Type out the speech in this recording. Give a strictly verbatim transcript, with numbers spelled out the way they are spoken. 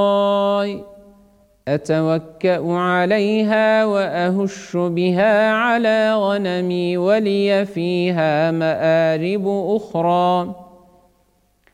أتوكأ عليها وأهش بها على غنمي ولي فيها مآرب أخرى